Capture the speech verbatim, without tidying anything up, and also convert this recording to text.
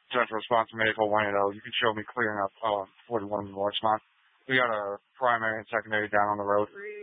Central response from Maple one eighty. You can show me clearing up uh, forty-one in Larchmont. We got a primary and secondary down on the road.